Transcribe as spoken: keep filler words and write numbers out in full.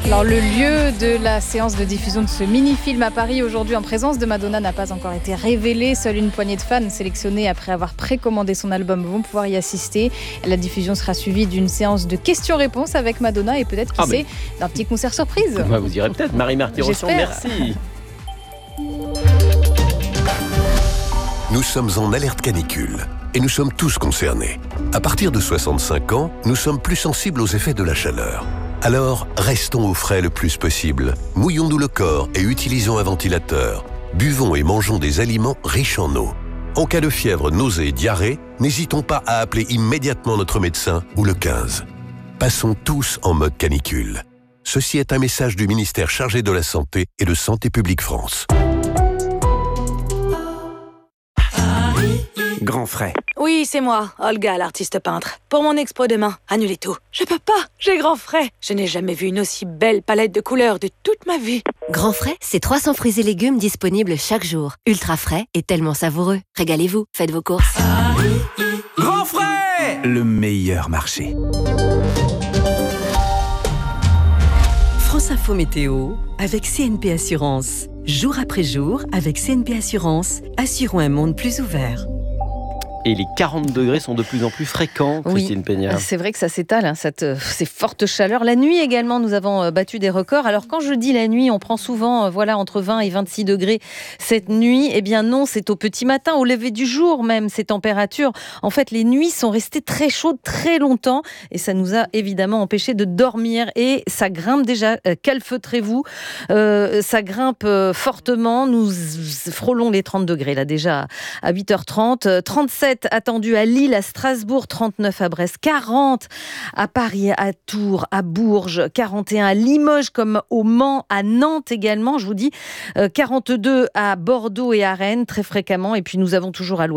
Alors, le lieu de la séance de diffusion de ce mini-film à Paris aujourd'hui en présence de Madonna n'a pas encore été révélé. Seule une poignée de fans sélectionnés après avoir précommandé son album vont pouvoir y assister. La diffusion sera suivie d'une séance de questions-réponses avec Madonna et peut-être, qui ah sait, mais... d'un petit concert surprise. Bah, vous irez peut-être, Marie-Marty-Rosson, merci. Nous sommes en alerte canicule et nous sommes tous concernés. À partir de soixante-cinq ans, nous sommes plus sensibles aux effets de la chaleur. Alors, restons au frais le plus possible. Mouillons-nous le corps et utilisons un ventilateur. Buvons et mangeons des aliments riches en eau. En cas de fièvre, nausée et diarrhée, n'hésitons pas à appeler immédiatement notre médecin ou le quinze. Passons tous en mode canicule. Ceci est un message du ministère chargé de la Santé et de Santé publique France. Grand frais. Oui, c'est moi, Olga, l'artiste peintre. Pour mon expo demain, annulez tout. Je peux pas, j'ai grand frais. Je n'ai jamais vu une aussi belle palette de couleurs de toute ma vie. Grand frais, c'est trois cents fruits et légumes disponibles chaque jour. Ultra frais et tellement savoureux. Régalez-vous, faites vos courses. Grand frais, le meilleur marché. France Info Météo avec C N P Assurance. Jour après jour, avec C N P Assurance, assurons un monde plus ouvert. Et les quarante degrés sont de plus en plus fréquents, Christine oui, Péniard. C'est vrai que ça s'étale, hein, cette, ces fortes chaleurs. La nuit également, nous avons battu des records. Alors quand je dis la nuit, on prend souvent voilà, entre vingt et vingt-six degrés cette nuit. Eh bien non, c'est au petit matin, au lever du jour même, ces températures. En fait, les nuits sont restées très chaudes très longtemps et ça nous a évidemment empêché de dormir. Et ça grimpe déjà, euh, calfeutrez-vous, euh, ça grimpe euh, fortement. Nous frôlons les trente degrés là déjà à huit heures trente. trente-sept attendu à Lille, à Strasbourg, trente-neuf à Brest, quarante à Paris, à Tours, à Bourges, quarante et un à Limoges comme au Mans, à Nantes également, je vous dis, quarante-deux à Bordeaux et à Rennes très fréquemment. Et puis nous avons toujours à l'ouest